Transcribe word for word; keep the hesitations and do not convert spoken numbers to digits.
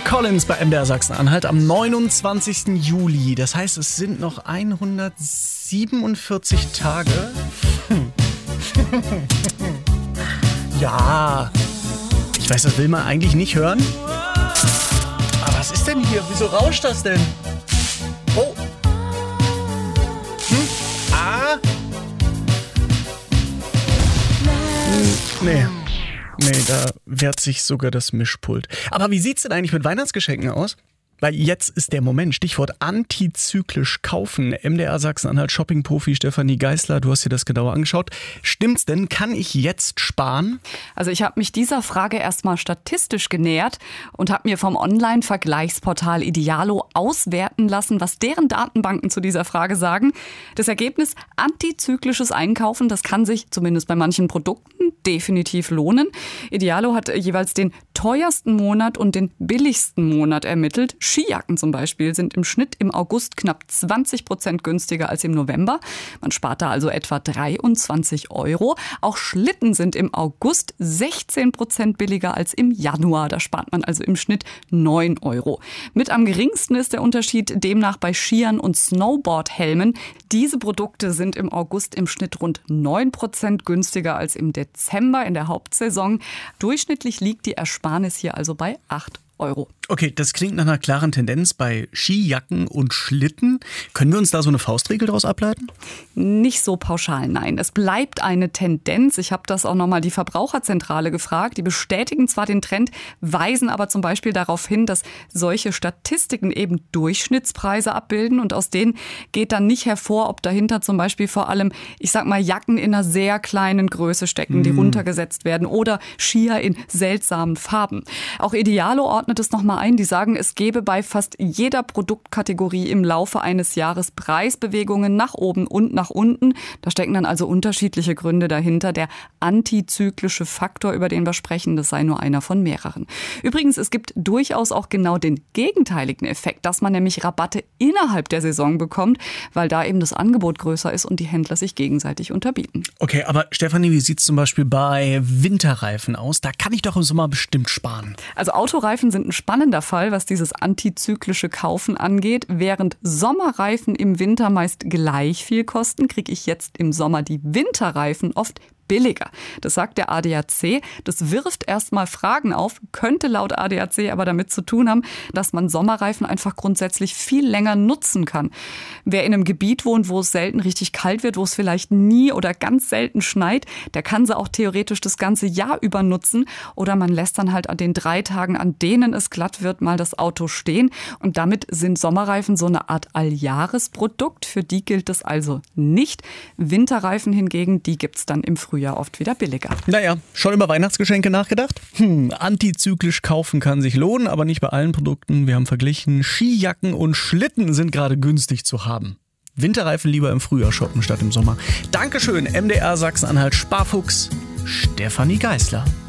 Collins bei M D R Sachsen-Anhalt am neunundzwanzigsten Juli. Das heißt, es sind noch hundertsiebenundvierzig Tage. Hm. Ja, ich weiß, das will man eigentlich nicht hören. Aber was ist denn hier? Wieso rauscht das denn? Oh. Hm? Ah. Hm, nee. Nee, da wehrt sich sogar das Mischpult. Aber wie sieht's denn eigentlich mit Weihnachtsgeschenken aus? Weil jetzt ist der Moment, Stichwort antizyklisch kaufen. M D R Sachsen-Anhalt Shopping-Profi Stefanie Geisler, du hast dir das genauer angeschaut. Stimmt's denn? Kann ich jetzt sparen? Also ich habe mich dieser Frage erstmal statistisch genähert und habe mir vom Online-Vergleichsportal Idealo auswerten lassen, was deren Datenbanken zu dieser Frage sagen. Das Ergebnis: antizyklisches Einkaufen, das kann sich zumindest bei manchen Produkten definitiv lohnen. Idealo hat jeweils den teuersten Monat und den billigsten Monat ermittelt. Skijacken zum Beispiel sind im Schnitt im August knapp zwanzig Prozent günstiger als im November. Man spart da also etwa dreiundzwanzig Euro. Auch Schlitten sind im August sechzehn Prozent billiger als im Januar. Da spart man also im Schnitt neun Euro. Mit am geringsten ist der Unterschied demnach bei Skiern und Snowboardhelmen. Diese Produkte sind im August im Schnitt rund neun Prozent günstiger als im Dezember in der Hauptsaison. Durchschnittlich liegt die Ersparnis hier also bei acht Euro. Okay, das klingt nach einer klaren Tendenz bei Skijacken und Schlitten. Können wir uns da so eine Faustregel daraus ableiten? Nicht so pauschal, nein. Es bleibt eine Tendenz. Ich habe das auch nochmal die Verbraucherzentrale gefragt. Die bestätigen zwar den Trend, weisen aber zum Beispiel darauf hin, dass solche Statistiken eben Durchschnittspreise abbilden und aus denen geht dann nicht hervor, ob dahinter zum Beispiel vor allem, ich sag mal, Jacken in einer sehr kleinen Größe stecken, die mm. runtergesetzt werden oder Skier in seltsamen Farben. Auch Idealo ordnet es nochmal ein. Die sagen, es gebe bei fast jeder Produktkategorie im Laufe eines Jahres Preisbewegungen nach oben und nach unten. Da stecken dann also unterschiedliche Gründe dahinter. Der antizyklische Faktor, über den wir sprechen, das sei nur einer von mehreren. Übrigens, es gibt durchaus auch genau den gegenteiligen Effekt, dass man nämlich Rabatte innerhalb der Saison bekommt, weil da eben das Angebot größer ist und die Händler sich gegenseitig unterbieten. Okay, aber Stefanie, wie sieht es zum Beispiel bei Winterreifen aus? Da kann ich doch im Sommer bestimmt sparen. Also Autoreifen sind ein spannender Fall, was dieses antizyklische Kaufen angeht. Während Sommerreifen im Winter meist gleich viel kosten, kriege ich jetzt im Sommer die Winterreifen oft billiger. Das sagt der A D A C. Das wirft erstmal Fragen auf, könnte laut A D A C aber damit zu tun haben, dass man Sommerreifen einfach grundsätzlich viel länger nutzen kann. Wer in einem Gebiet wohnt, wo es selten richtig kalt wird, wo es vielleicht nie oder ganz selten schneit, der kann sie auch theoretisch das ganze Jahr über nutzen. Oder man lässt dann halt an den drei Tagen, an denen es glatt wird, mal das Auto stehen. Und damit sind Sommerreifen so eine Art Alljahresprodukt. Für die gilt es also nicht. Winterreifen hingegen, die gibt es dann im Frühjahr. Ja oft wieder billiger. Naja, schon über Weihnachtsgeschenke nachgedacht? Hm, antizyklisch kaufen kann sich lohnen, aber nicht bei allen Produkten. Wir haben verglichen, Skijacken und Schlitten sind gerade günstig zu haben. Winterreifen lieber im Frühjahr shoppen statt im Sommer. Dankeschön, M D R Sachsen-Anhalt Sparfuchs, Stefanie Geisler.